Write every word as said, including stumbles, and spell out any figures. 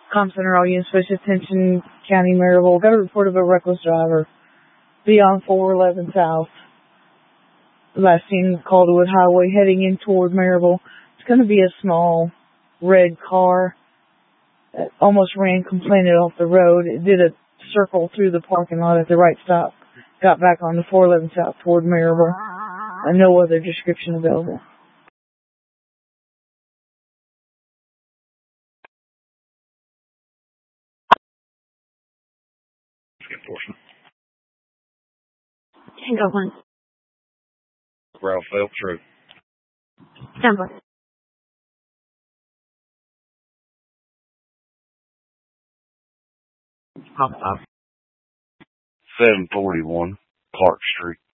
Com Center, all units, special attention, County Maryville. Got a report of a reckless driver beyond four eleven South. Last seen Calderwood Highway heading in toward Maryville. It's going to be a small red car that almost ran complaining off the road. It did a circle through the parking lot at the right stop. Got back on the four eleven South toward Maryville. And no other description available. Enforcement. Tango one. Ralph Phelps Road. Stand by. seven forty-one Clark Street.